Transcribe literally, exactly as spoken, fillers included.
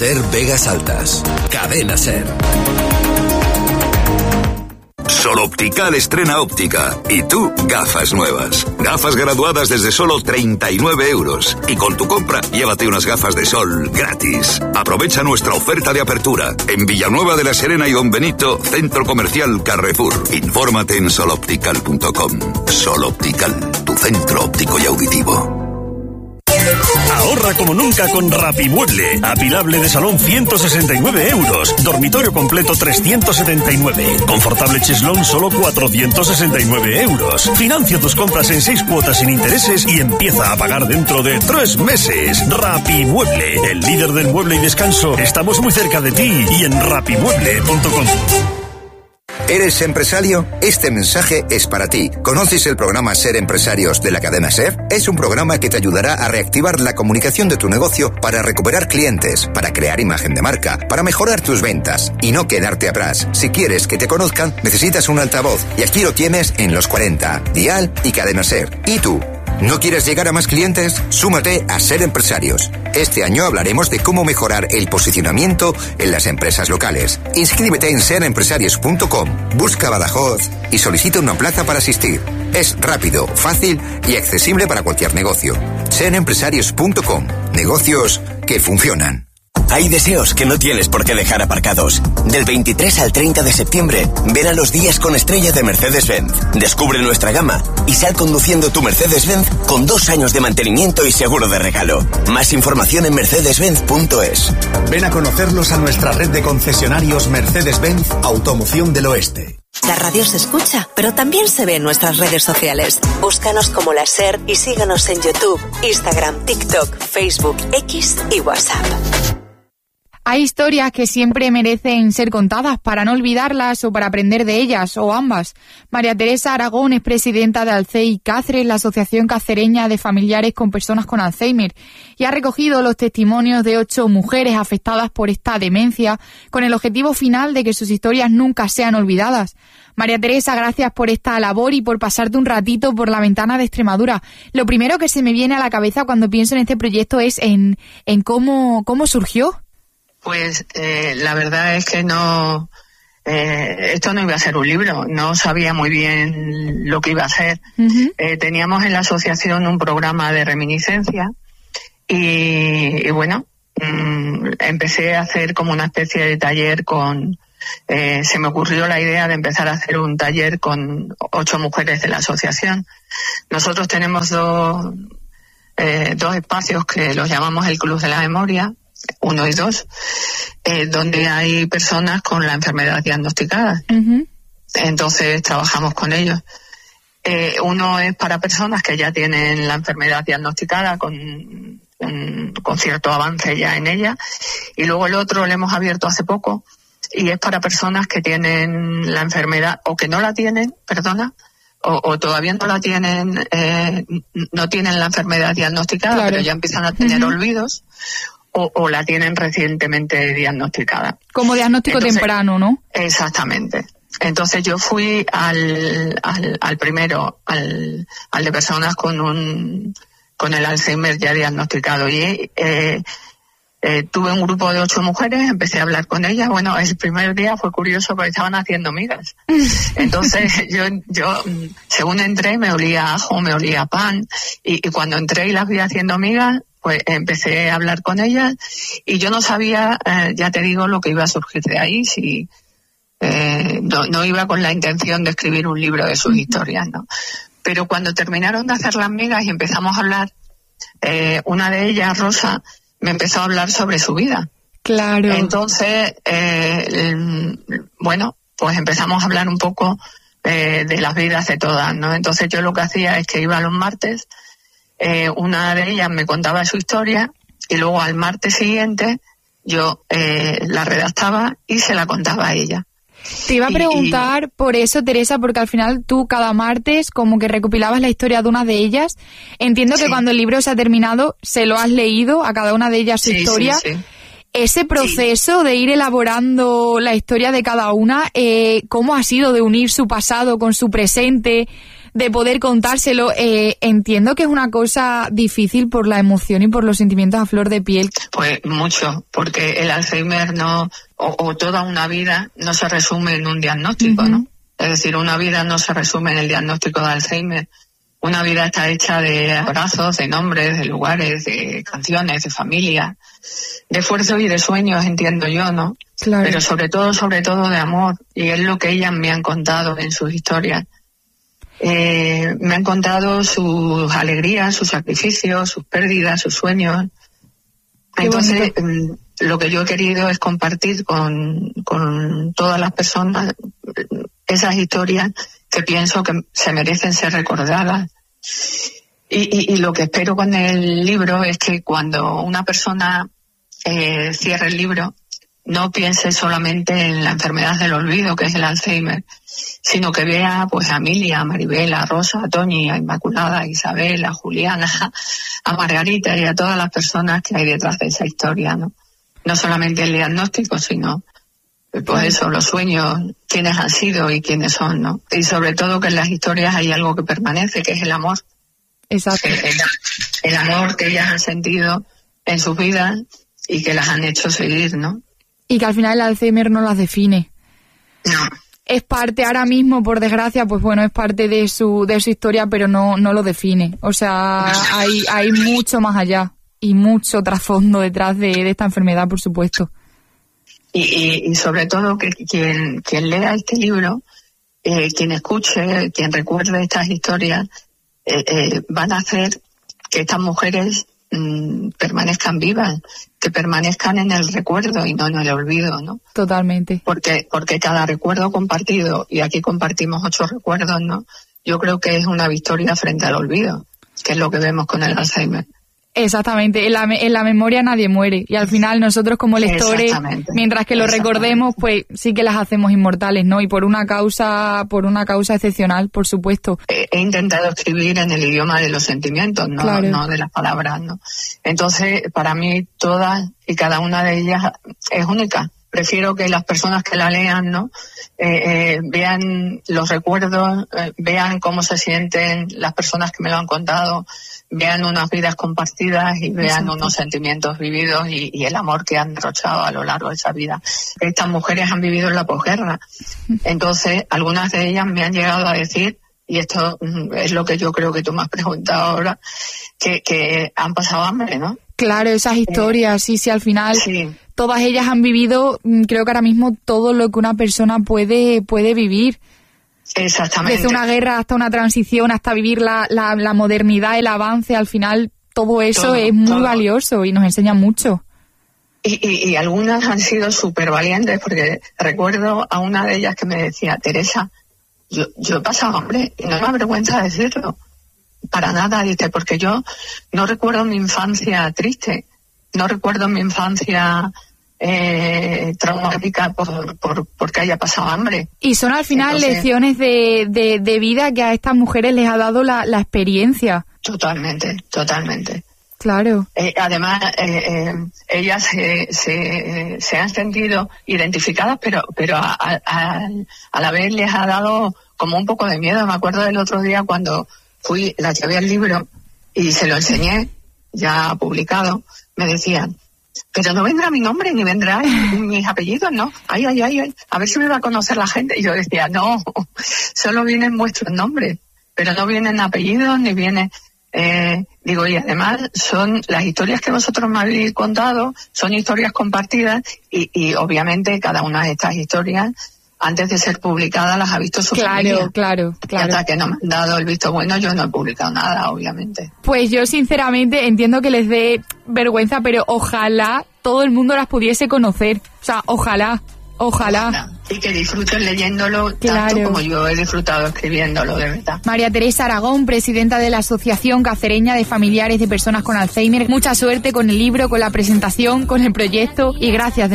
Ser Vegas Altas. Cadena Ser. Sol Optical estrena óptica. Y tú, gafas nuevas. Gafas graduadas desde solo treinta y nueve euros. Y con tu compra, llévate unas gafas de sol gratis. Aprovecha nuestra oferta de apertura. En Villanueva de la Serena y Don Benito, Centro Comercial Carrefour. Infórmate en sol optical punto com. Sol Optical, tu centro óptico y auditivo. Ahorra como nunca con Rapimueble. Apilable de salón ciento sesenta y nueve euros. Dormitorio completo trescientos setenta y nueve. Confortable cheslón solo cuatrocientos sesenta y nueve euros. Financia tus compras en seis cuotas sin intereses y empieza a pagar dentro de tres meses. Rapimueble, el líder del mueble y descanso. Estamos muy cerca de ti y en rapimueble punto com. ¿Eres empresario? Este mensaje es para ti. ¿Conoces el programa Ser Empresarios de la cadena Ser? Es un programa que te ayudará a reactivar la comunicación de tu negocio para recuperar clientes, para crear imagen de marca, para mejorar tus ventas y no quedarte atrás. Si quieres que te conozcan, necesitas un altavoz y aquí lo tienes en Los cuarenta, Dial y Cadena Ser. ¿Y tú? ¿No quieres llegar a más clientes? Súmate a Ser Empresarios. Este año hablaremos de cómo mejorar el posicionamiento en las empresas locales. Inscríbete en ser empresarios punto com, busca Badajoz y solicita una plaza para asistir. Es rápido, fácil y accesible para cualquier negocio. ser empresarios punto com. Negocios que funcionan. Hay deseos que no tienes por qué dejar aparcados. Del veintitrés al treinta de septiembre, ven a los días con estrella de Mercedes-Benz. Descubre nuestra gama y sal conduciendo tu Mercedes-Benz con dos años de mantenimiento y seguro de regalo. Más información en mercedes benz punto es. Ven a conocerlos a nuestra red de concesionarios Mercedes-Benz Automoción del Oeste. La radio se escucha, pero también se ve en nuestras redes sociales. Búscanos como La Ser y síganos en YouTube, Instagram, TikTok, Facebook, X y WhatsApp. Hay historias que siempre merecen ser contadas para no olvidarlas o para aprender de ellas, o ambas. María Teresa Aragón es presidenta de Alcei Cáceres, la Asociación Cacereña de Familiares con Personas con Alzheimer, y ha recogido los testimonios de ocho mujeres afectadas por esta demencia, con el objetivo final de que sus historias nunca sean olvidadas. María Teresa, gracias por esta labor y por pasarte un ratito por la ventana de Extremadura. Lo primero que se me viene a la cabeza cuando pienso en este proyecto es en, en cómo, cómo surgió. Pues eh, la verdad es que no, eh, esto no iba a ser un libro, no sabía muy bien lo que iba a ser. Uh-huh. Eh, teníamos en la asociación un programa de reminiscencia y, y bueno, mmm, empecé a hacer como una especie de taller con, eh, se me ocurrió la idea de empezar a hacer un taller con ocho mujeres de la asociación. Nosotros tenemos dos, eh, dos espacios que los llamamos el Club de la Memoria, uno y dos, eh, donde hay personas con la enfermedad diagnosticada. Uh-huh. Entonces trabajamos con ellos. Eh, uno es para personas que ya tienen la enfermedad diagnosticada con, un, con cierto avance ya en ella, y luego el otro lo hemos abierto hace poco y es para personas que tienen la enfermedad o que no la tienen, perdona, o, o todavía no la tienen, eh, no tienen la enfermedad diagnosticada, claro, pero ya empiezan a tener uh-huh. olvidos. O, o la tienen recientemente diagnosticada. Como diagnóstico Entonces, temprano, ¿no? Exactamente. Entonces yo fui al, al, al primero, al, al de personas con un con el Alzheimer ya diagnosticado. Y eh, eh, tuve un grupo de ocho mujeres, empecé a hablar con ellas. Bueno, el primer día fue curioso porque estaban haciendo migas. Entonces yo, yo según entré, me olía a ajo, me olía a pan. Y, y cuando entré y las vi haciendo migas, pues empecé a hablar con ellas y yo no sabía, eh, ya te digo, lo que iba a surgir de ahí, si eh, no, no iba con la intención de escribir un libro de sus uh-huh. historias, ¿no? Pero cuando terminaron de hacer las migas y empezamos a hablar, eh, una de ellas, Rosa, me empezó a hablar sobre su vida. Claro. Entonces, eh, bueno, pues empezamos a hablar un poco eh, de las vidas de todas, ¿no? Entonces yo lo que hacía es que iba los martes. Eh, una de ellas me contaba su historia y luego al martes siguiente yo eh, la redactaba y se la contaba a ella. Te iba a preguntar y, por eso, Teresa, porque al final tú cada martes como que recopilabas la historia de una de ellas. Entiendo sí. que cuando el libro se ha terminado se lo has leído a cada una de ellas su sí, historia. Sí, sí. Ese proceso sí. de ir elaborando la historia de cada una, eh, ¿cómo ha sido de unir su pasado con su presente? de poder contárselo. Eh, entiendo que es una cosa difícil por la emoción y por los sentimientos a flor de piel. Pues mucho, porque el Alzheimer no, o, o toda una vida no se resume en un diagnóstico, uh-huh. ¿no? Es decir, una vida no se resume en el diagnóstico de Alzheimer. Una vida está hecha de abrazos, de nombres, de lugares, de canciones, de familia, de esfuerzos y de sueños, entiendo yo, ¿no? Claro. Pero sobre todo, sobre todo de amor. Y es lo que ellas me han contado en sus historias. Eh, me han contado sus alegrías, sus sacrificios, sus pérdidas, sus sueños. Qué Entonces, bonito. Lo que yo he querido es compartir con, con todas las personas esas historias que pienso que se merecen ser recordadas. Y, y, y lo que espero con el libro es que cuando una persona eh, cierre el libro, no piense solamente en la enfermedad del olvido, que es el Alzheimer, sino que vea pues a Emilia, a Maribel, a Rosa, a Toñi, a Inmaculada, a Isabel, a Juliana, a Margarita y a todas las personas que hay detrás de esa historia, ¿no? No solamente el diagnóstico, sino pues eso, los sueños, quiénes han sido y quiénes son, ¿no? Y sobre todo que en las historias hay algo que permanece, que es el amor. Exacto. El, el, el amor que ellas han sentido en sus vidas y que las han hecho seguir, ¿no? Y que al final el Alzheimer no las define. No. Es parte, ahora mismo, por desgracia, pues bueno, es parte de su de su historia, pero no no lo define. O sea, hay hay mucho más allá y mucho trasfondo detrás de, de esta enfermedad, por supuesto. Y, y, y sobre todo que quien quien lea este libro, eh, quien escuche, quien recuerde estas historias, eh, eh, van a hacer que estas mujeres mmm, permanezcan vivas, que permanezcan en el recuerdo y no en el olvido, ¿no? Totalmente. Porque porque cada recuerdo compartido, y aquí compartimos ocho recuerdos, ¿no? Yo creo que es una victoria frente al olvido, que es lo que vemos con el Alzheimer. Exactamente, en la, en la memoria nadie muere y al final nosotros como lectores, mientras que lo recordemos, pues sí que las hacemos inmortales, ¿no? Y por una causa, por una causa excepcional, por supuesto. He, he intentado escribir en el idioma de los sentimientos, no, claro. no de las palabras, ¿no? Entonces, para mí todas y cada una de ellas es única. Prefiero que las personas que la lean, ¿no? Eh, eh, vean los recuerdos, eh, vean cómo se sienten las personas que me lo han contado, vean unas vidas compartidas y vean Exacto. unos sentimientos vividos y, y el amor que han derrochado a lo largo de esa vida. Estas mujeres han vivido en la posguerra. Entonces, algunas de ellas me han llegado a decir, y esto es lo que yo creo que tú me has preguntado ahora, que, que han pasado hambre, ¿no? Claro, esas historias, sí, sí, al final sí. todas ellas han vivido, creo que ahora mismo todo lo que una persona puede puede vivir. Exactamente. Desde una guerra hasta una transición, hasta vivir la, la, la modernidad, el avance, al final todo eso todo, es muy todo. valioso y nos enseña mucho. Y, y, y algunas han sido súper valientes, porque recuerdo a una de ellas que me decía, Teresa, yo, yo he pasado hambre y no me avergüenza decirlo. Para nada, dice, porque yo no recuerdo mi infancia triste, no recuerdo mi infancia eh, traumática por, por porque haya pasado hambre. Y son al final Entonces, lecciones de, de, de vida que a estas mujeres les ha dado la, la experiencia. Totalmente, totalmente. Claro. Eh, además, eh, eh, ellas se, se, se han sentido identificadas, pero pero a, a, a, a la vez les ha dado como un poco de miedo. Me acuerdo del otro día cuando fui, la llevé al libro y se lo enseñé, ya publicado, me decían, pero no vendrá mi nombre ni vendrá mis apellidos, ¿no? Ay, ay, ay, ay, a ver si me va a conocer la gente. Y yo decía, no, solo vienen vuestros nombres, pero no vienen apellidos ni vienen... Eh, digo, y además son las historias que vosotros me habéis contado, son historias compartidas y, y obviamente cada una de estas historias, antes de ser publicadas, las ha visto su claro, familia. Claro, claro. Y hasta que no me han dado el visto bueno, yo no he publicado nada, obviamente. Pues yo sinceramente entiendo que les dé vergüenza, pero ojalá todo el mundo las pudiese conocer. O sea, ojalá, ojalá. ojalá. Y que disfruten leyéndolo claro. tanto como yo he disfrutado escribiéndolo, de verdad. María Teresa Aragón, presidenta de la Asociación Cacereña de Familiares de Personas con Alzheimer. Mucha suerte con el libro, con la presentación, con el proyecto y gracias de